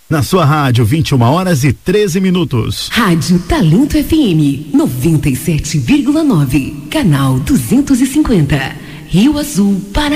Na sua rádio, 21h13. Rádio Talento FM 97,9. Canal 250. Rio Azul, Paraná.